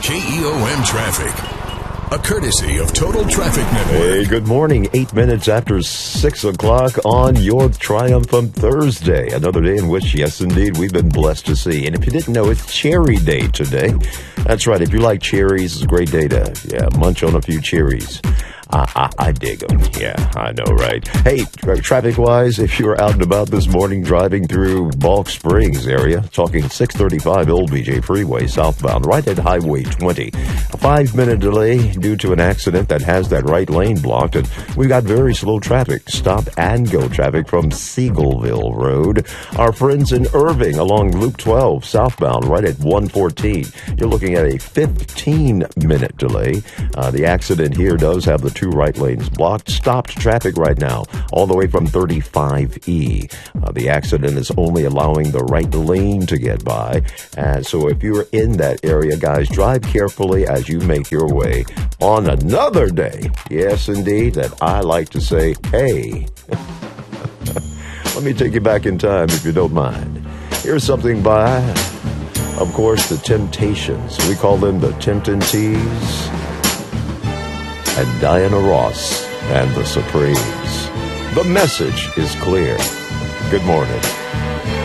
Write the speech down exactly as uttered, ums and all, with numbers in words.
K E O M Traffic, a courtesy of Total Traffic Network. Hey, good morning. Eight minutes after six o'clock on your Triumphant Thursday. Another day in which, yes, indeed, we've been blessed to see. And if you didn't know, it's Cherry Day today. That's right. If you like cherries, it's a great day to, yeah, munch on a few cherries. I, I, I dig them. Yeah, I know, right? Hey, tra- traffic-wise, if you're out and about this morning driving through Balk Springs area, talking six thirty-five Old B J Freeway southbound, right at Highway twenty. A five-minute delay due to an accident that has that right lane blocked, and we've got very slow traffic, stop and go traffic from Seagullville Road. Our friends in Irving along Loop twelve southbound, right at one fourteen. You're looking at a fifteen-minute delay. Uh, the accident here does have the two right lanes blocked. Stopped traffic right now all the way from thirty-five E. Uh, the accident is only allowing the right lane to get by. And so if you're in that area, guys, drive carefully as you make your way on another day. Yes, indeed, that I like to say, hey. Let me take you back in time if you don't mind. Here's something by, of course, the Temptations. We call them the Temptin' Tees. And Diana Ross and the Supremes. The message is clear. Good morning.